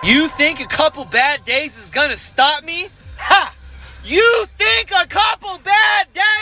You think a couple bad days is gonna stop me? Ha! You think a couple bad days